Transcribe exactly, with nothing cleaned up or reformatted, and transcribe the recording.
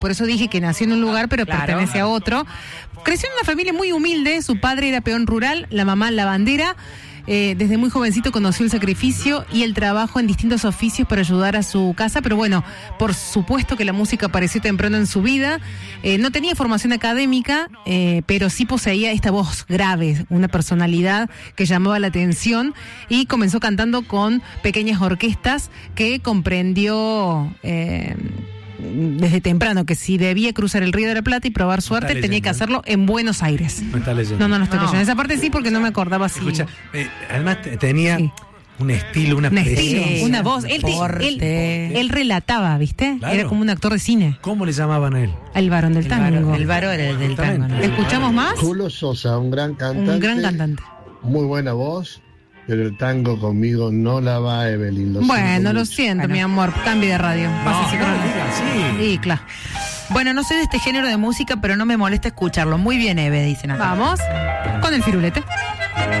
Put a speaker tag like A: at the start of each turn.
A: Por eso dije que nació en un lugar, pero
B: Claro.
A: pertenece a otro. Creció en una familia muy humilde, su padre era peón rural, la mamá lavandera. Eh, desde muy jovencito conoció el sacrificio y el trabajo en distintos oficios para ayudar a su casa, pero bueno, por supuesto que la música apareció temprano en su vida. Eh, no tenía formación académica, eh, pero sí poseía esta voz grave, una personalidad que llamaba la atención, y comenzó cantando con pequeñas orquestas que comprendió eh, desde temprano que si debía cruzar el Río de la Plata y probar suerte,
C: leyendo,
A: tenía que hacerlo en Buenos Aires.
C: Me está leyendo.
A: No, no, no estoy
B: No.
A: leyendo. Esa parte sí, porque no me acordaba así.
C: Escucha, eh, además te- tenía
A: Sí.
C: un estilo, una
A: Un estilo,
C: presencia.
A: una voz. Él, te-
B: porte.
A: él, él relataba, ¿viste?
C: Claro.
A: Era como un actor de cine.
C: ¿Cómo le llamaban a él?
A: El varón del
B: El
A: tango.
B: varón, el varón del, del tango, ¿no?
A: ¿Escuchamos más?
D: Julio Sosa, un gran cantante.
A: Un gran cantante.
D: Muy buena voz, pero el tango conmigo no la va, Evelyn. Lo
A: Bueno,
D: siento
A: lo
D: mucho.
A: siento,
B: Bueno.
A: mi amor. Cambie de radio. Pase ese
C: no,
A: programa.
C: diga, sí.
A: Sí, claro.
B: Bueno, no soy de este género de música, pero no me molesta escucharlo. Muy bien, Eve, dicen acá.
A: Vamos con el firulete.